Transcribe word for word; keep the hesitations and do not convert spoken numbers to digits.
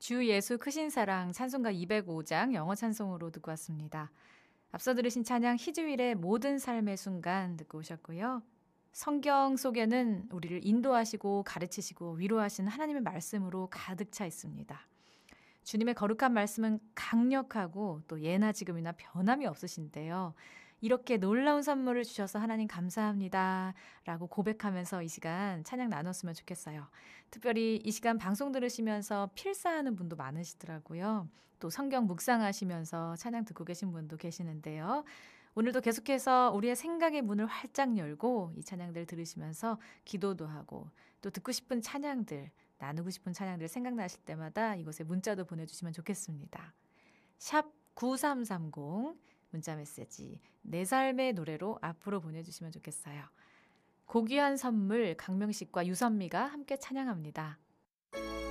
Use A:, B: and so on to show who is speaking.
A: 주 예수 크신 사랑 찬송가 이백오 장 영어 찬송으로 듣고 왔습니다. 앞서 들으신 찬양 희주일의 모든 삶의 순간 듣고 오셨고요. 성경 속에는 우리를 인도하시고 가르치시고 위로하시는 하나님의 말씀으로 가득 차 있습니다. 주님의 거룩한 말씀은 강력하고 또 예나 지금이나 변함이 없으신데요. 이렇게 놀라운 선물을 주셔서 하나님 감사합니다 라고 고백하면서 이 시간 찬양 나눴으면 좋겠어요. 특별히 이 시간 방송 들으시면서 필사하는 분도 많으시더라고요. 또 성경 묵상하시면서 찬양 듣고 계신 분도 계시는데요. 오늘도 계속해서 우리의 생각의 문을 활짝 열고 이 찬양들 들으시면서 기도도 하고 또 듣고 싶은 찬양들, 나누고 싶은 찬양들 생각나실 때마다 이곳에 문자도 보내주시면 좋겠습니다. 샵 구삼삼공 문자메시지 내 삶의 노래로 앞으로 보내주시면 좋겠어요. 고귀한 선물 강명식과 유선미가 함께 찬양합니다.